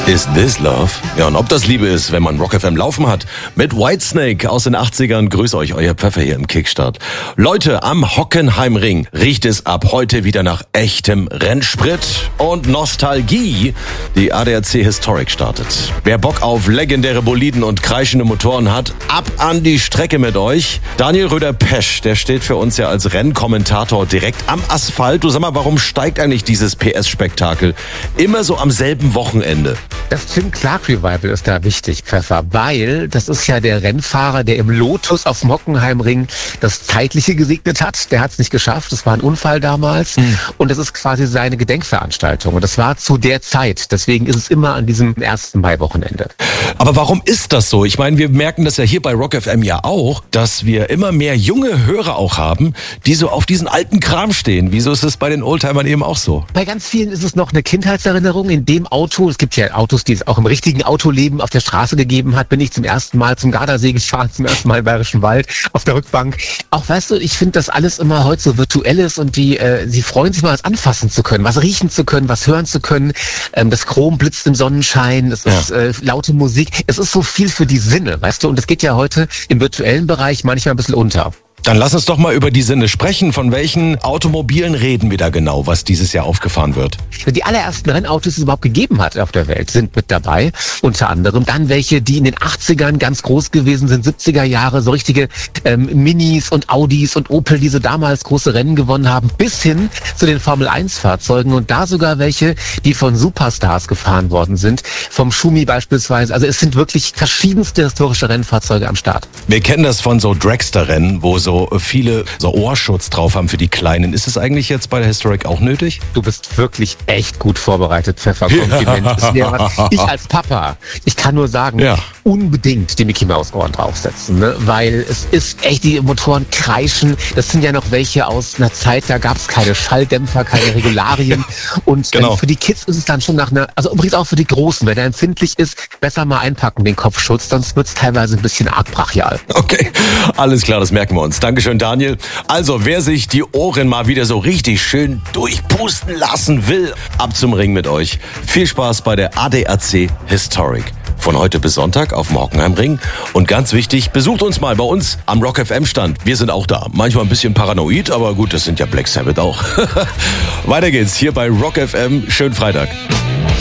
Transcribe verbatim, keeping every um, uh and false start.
Is this love? Ja, und ob das Liebe ist, wenn man Rock F M laufen hat. Mit Whitesnake aus den achtzigern. Grüß euch, euer Pfeffer hier im Kickstart. Leute, am Hockenheimring riecht es ab heute wieder nach echtem Rennsprit und Nostalgie. Die A D A C Historic startet. Wer Bock auf legendäre Boliden und kreischende Motoren hat, ab an die Strecke mit euch. Daniel Röder-Pesch, der steht für uns ja als Rennkommentator direkt am Asphalt. Du sag mal, warum steigt eigentlich dieses P S-Spektakel immer so am selben Wochenende? Das Tim Clark Revival ist da wichtig, Pfeffer, weil das ist ja der Rennfahrer, der im Lotus auf dem Hockenheimring das Zeitliche gesegnet hat. Der hat es nicht geschafft, das war ein Unfall damals. Mhm. Und das ist quasi seine Gedenkveranstaltung. Und das war zu der Zeit. Deswegen ist es immer an diesem ersten Mai-Wochenende. Aber warum ist das so? Ich meine, wir merken das ja hier bei Rock F M ja auch, dass wir immer mehr junge Hörer auch haben, die so auf diesen alten Kram stehen. Wieso ist es bei den Oldtimern eben auch so? Bei ganz vielen ist es noch eine Kindheitserinnerung. In dem Auto, es gibt ja Autos, die es auch im richtigen Autoleben auf der Straße gegeben hat, bin ich zum ersten Mal zum Gardasee gefahren, zum ersten Mal im Bayerischen Wald auf der Rückbank. Auch, weißt du, ich finde, dass alles immer heute so virtuell ist und die, äh, sie freuen sich mal, was anfassen zu können, was riechen zu können, was hören zu können. Ähm, das Chrom blitzt im Sonnenschein, es ja. ist äh, laute Musik. Es ist so viel für die Sinne, weißt du, und es geht ja heute im virtuellen Bereich manchmal ein bisschen unter. Dann lass uns doch mal über die Sinne sprechen. Von welchen Automobilen reden wir da genau, was dieses Jahr aufgefahren wird? Die allerersten Rennautos, die es überhaupt gegeben hat auf der Welt, sind mit dabei. Unter anderem dann welche, die in den achtzigern ganz groß gewesen sind, siebziger Jahre, so richtige ähm, Minis und Audis und Opel, die so damals große Rennen gewonnen haben, bis hin zu den Formel eins Fahrzeugen und da sogar welche, die von Superstars gefahren worden sind, vom Schumi beispielsweise. Also es sind wirklich verschiedenste historische Rennfahrzeuge am Start. Wir kennen das von so Dragster-Rennen, wo so viele so Ohrschutz drauf haben für die Kleinen. Ist es eigentlich jetzt bei der Historic auch nötig? Du bist wirklich echt gut vorbereitet, Pfeffer. Kompliment. Ja. Ich als Papa, ich kann nur sagen, ja. unbedingt die Mickey Maus Ohren draufsetzen, ne? Weil es ist echt, die Motoren kreischen. Das sind ja noch welche aus einer Zeit, da gab es keine Schalldämpfer, keine Regularien. Und genau. äh, für die Kids ist es dann schon nach einer, also übrigens auch für die Großen, wenn er empfindlich ist, besser mal einpacken den Kopfschutz, sonst wird es teilweise ein bisschen arg brachial. Okay, alles klar, das merken wir uns. Dankeschön, Daniel. Also, wer sich die Ohren mal wieder so richtig schön durchpusten lassen will, ab zum Ring mit euch. Viel Spaß bei der A D A C Historic. Von heute bis Sonntag auf dem Hockenheimring. Und ganz wichtig, besucht uns mal bei uns am Rock F M Stand. Wir sind auch da. Manchmal ein bisschen paranoid, aber gut, das sind ja Black Sabbath auch. Weiter geht's hier bei Rock F M. Schönen Freitag.